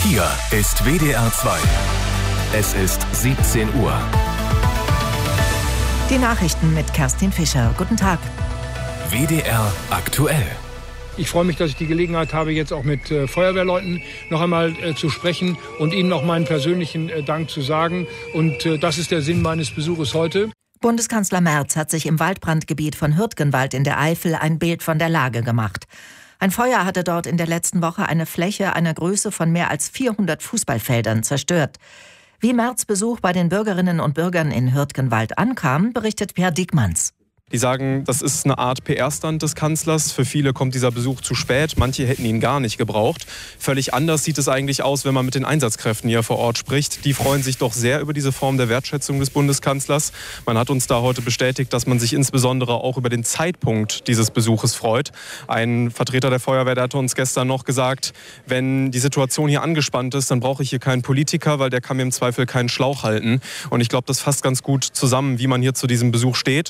Hier ist WDR 2. Es ist 17 Uhr. Die Nachrichten mit Kerstin Fischer. Guten Tag. WDR aktuell. Ich freue mich, dass ich die Gelegenheit habe, jetzt auch mit Feuerwehrleuten noch einmal zu sprechen und ihnen noch meinen persönlichen Dank zu sagen. Und das ist der Sinn meines Besuches heute. Bundeskanzler Merz hat sich im Waldbrandgebiet von Hürtgenwald in der Eifel ein Bild von der Lage gemacht. Ein Feuer hatte dort in der letzten Woche eine Fläche einer Größe von mehr als 400 Fußballfeldern zerstört. Wie Merz' Besuch bei den Bürgerinnen und Bürgern in Hürtgenwald ankam, berichtet Per Diekmanns. Die sagen, das ist eine Art PR-Stunt des Kanzlers. Für viele kommt dieser Besuch zu spät. Manche hätten ihn gar nicht gebraucht. Völlig anders sieht es eigentlich aus, wenn man mit den Einsatzkräften hier vor Ort spricht. Die freuen sich doch sehr über diese Form der Wertschätzung des Bundeskanzlers. Man hat uns da heute bestätigt, dass man sich insbesondere auch über den Zeitpunkt dieses Besuches freut. Ein Vertreter der Feuerwehr, der hatte uns gestern noch gesagt, wenn die Situation hier angespannt ist, dann brauche ich hier keinen Politiker, weil der kann mir im Zweifel keinen Schlauch halten. Und ich glaube, das fasst ganz gut zusammen, wie man hier zu diesem Besuch steht.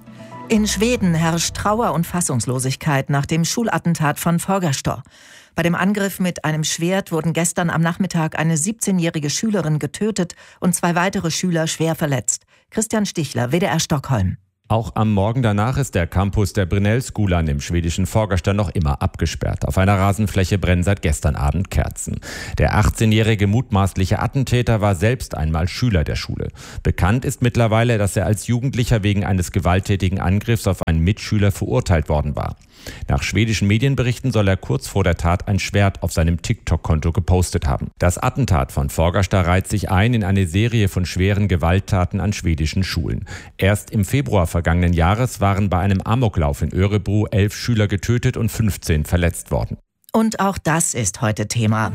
In Schweden herrscht Trauer und Fassungslosigkeit nach dem Schulattentat von Fagersta. Bei dem Angriff mit einem Schwert wurden gestern am Nachmittag eine 17-jährige Schülerin getötet und 2 weitere Schüler schwer verletzt. Christian Stichler, WDR Stockholm. Auch am Morgen danach ist der Campus der Brynäs-skolan im schwedischen Fagersta noch immer abgesperrt. Auf einer Rasenfläche brennen seit gestern Abend Kerzen. Der 18-jährige mutmaßliche Attentäter war selbst einmal Schüler der Schule. Bekannt ist mittlerweile, dass er als Jugendlicher wegen eines gewalttätigen Angriffs auf einen Mitschüler verurteilt worden war. Nach schwedischen Medienberichten soll er kurz vor der Tat ein Schwert auf seinem TikTok-Konto gepostet haben. Das Attentat von Fagersta reiht sich ein in eine Serie von schweren Gewalttaten an schwedischen Schulen. Erst im Februar vergangenen Jahres waren bei einem Amoklauf in Örebro 11 Schüler getötet und 15 verletzt worden. Und auch das ist heute Thema.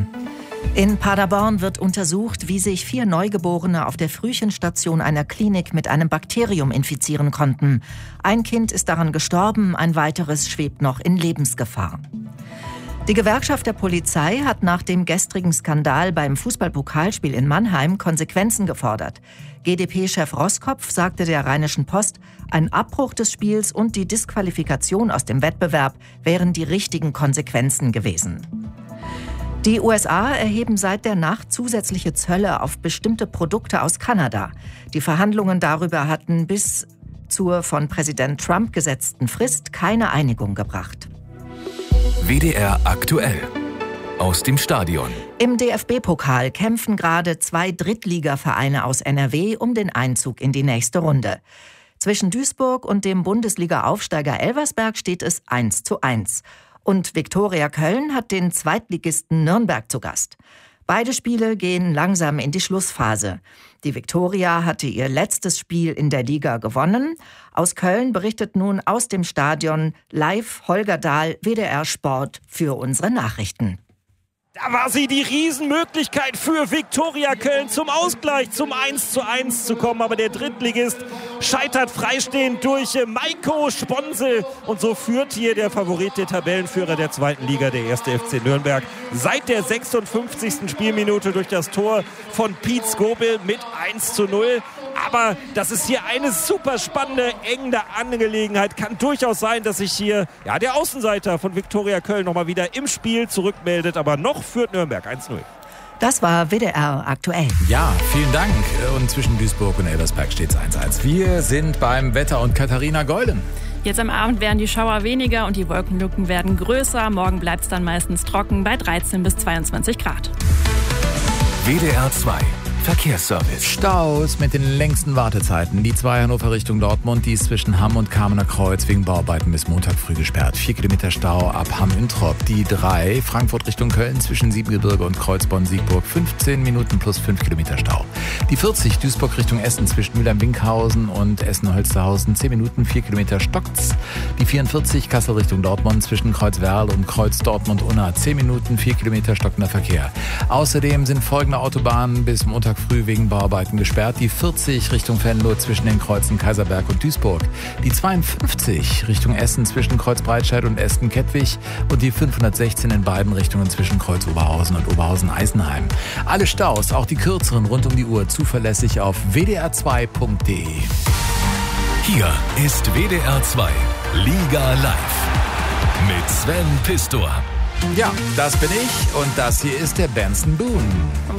In Paderborn wird untersucht, wie sich 4 Neugeborene auf der Frühchenstation einer Klinik mit einem Bakterium infizieren konnten. Ein Kind ist daran gestorben, ein weiteres schwebt noch in Lebensgefahr. Die Gewerkschaft der Polizei hat nach dem gestrigen Skandal beim Fußballpokalspiel in Mannheim Konsequenzen gefordert. GdP-Chef Roskopf sagte der Rheinischen Post, ein Abbruch des Spiels und die Disqualifikation aus dem Wettbewerb wären die richtigen Konsequenzen gewesen. Die USA erheben seit der Nacht zusätzliche Zölle auf bestimmte Produkte aus Kanada. Die Verhandlungen darüber hatten bis zur von Präsident Trump gesetzten Frist keine Einigung gebracht. WDR aktuell. Aus dem Stadion. Im DFB-Pokal kämpfen gerade 2 Drittligavereine aus NRW um den Einzug in die nächste Runde. Zwischen Duisburg und dem Bundesliga-Aufsteiger Elversberg steht es 1:1. Und Viktoria Köln hat den Zweitligisten Nürnberg zu Gast. Beide Spiele gehen langsam in die Schlussphase. Die Viktoria hatte ihr letztes Spiel in der Liga gewonnen. Aus Köln berichtet nun aus dem Stadion live Holger Dahl, WDR Sport, für unsere Nachrichten. Da war sie, die Riesenmöglichkeit für Viktoria Köln zum Ausgleich, zum 1:1 zu kommen. Aber der Drittligist scheitert freistehend durch Maiko Sponsel. Und so führt hier der Favorit, der Tabellenführer der 2. Liga, der 1. FC Nürnberg, seit der 56. Spielminute durch das Tor von Piet Skobel mit 1:0. Aber das ist hier eine super spannende, enge Angelegenheit. Kann durchaus sein, dass sich hier der Außenseiter von Viktoria Köln nochmal wieder im Spiel zurückmeldet. Aber noch führt Nürnberg 1:0. Das war WDR aktuell. Ja, vielen Dank. Und zwischen Duisburg und Elversberg steht es 1:1. Wir sind beim Wetter und Katharina Golden. Jetzt am Abend werden die Schauer weniger und die Wolkenlücken werden größer. Morgen bleibt es dann meistens trocken bei 13 bis 22 Grad. WDR 2. Verkehrsservice. Staus mit den längsten Wartezeiten. Die 2 Hannover Richtung Dortmund, die ist zwischen Hamm und Kamener Kreuz wegen Bauarbeiten bis Montag früh gesperrt. 4 Kilometer Stau ab Hamm-Üntrop. Die 3 Frankfurt Richtung Köln zwischen Siebengebirge und Kreuzborn-Siegburg 15 Minuten plus 5 Kilometer Stau. Die 40 Duisburg Richtung Essen zwischen Mülheim-Winkhausen und Essen-Holsterhausen 10 Minuten 4 Kilometer stockt's. Die 44 Kassel Richtung Dortmund zwischen Kreuzwerl und Kreuz Dortmund-Unna 10 Minuten 4 Kilometer stockender Verkehr. Außerdem sind folgende Autobahnen bis Montag früh wegen Bauarbeiten gesperrt. Die 40 Richtung Venlo zwischen den Kreuzen Kaiserberg und Duisburg. Die 52 Richtung Essen zwischen Kreuz Breitscheid und Esten-Kettwig. Und die 516 in beiden Richtungen zwischen Kreuz Oberhausen und Oberhausen-Eisenheim. Alle Staus, auch die kürzeren rund um die Uhr, zuverlässig auf wdr2.de. Hier ist WDR 2 Liga Live mit Sven Pistor. Ja, das bin ich und das hier ist der Benson Boone.